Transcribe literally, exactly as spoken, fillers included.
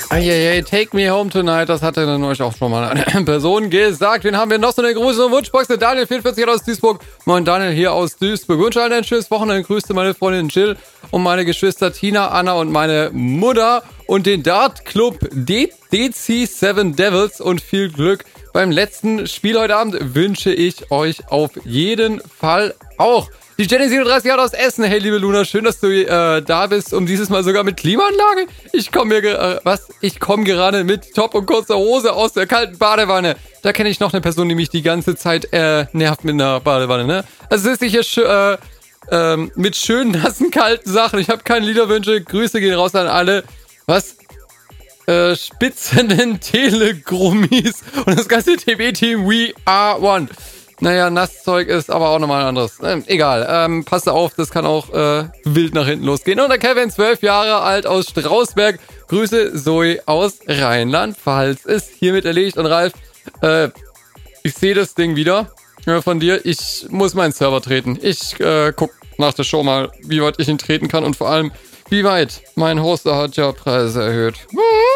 Eieiei, Take Me Home Tonight, das hatte dann euch auch schon mal eine Person gesagt. Wen haben wir noch so eine große Wunschbox? Der Daniel vierundvierzig aus Duisburg. Moin Daniel hier aus Duisburg. Wünsche allen ein schönes Wochenende. Grüße meine Freundin Jill und meine Geschwister Tina, Anna und meine Mutter und den Dart Club D C sieben Devils und viel Glück beim letzten Spiel heute Abend wünsche ich euch auf jeden Fall auch. Die Jenny siebenunddreißig Jahre aus Essen. Hey, liebe Luna, schön, dass du äh, da bist. Und dieses Mal sogar mit Klimaanlage. Ich komme mir, äh, was? Ich komme gerade mit Top und kurzer Hose aus der kalten Badewanne. Da kenne ich noch eine Person, die mich die ganze Zeit äh, nervt mit einer Badewanne, ne? Also es ist sicher schön, äh, äh, mit schönen, nassen, kalten Sachen. Ich habe keine Liederwünsche. Grüße gehen raus an alle. Was? Äh, spitzenden Telegrummis und das ganze T B-Team We Are One. Naja, Nasszeug ist aber auch nochmal ein anderes. Ähm, egal, ähm, passt auf, das kann auch äh, wild nach hinten losgehen. Und der Kevin, zwölf Jahre alt aus Strausberg. Grüße Zoe aus Rheinland-Pfalz. Ist hiermit erledigt. Und Ralf, äh, ich sehe das Ding wieder äh, von dir. Ich muss meinen Server treten. Ich äh, guck nach der Show mal, wie weit ich ihn treten kann und vor allem, wie weit mein Hoster hat ja Preise erhöht.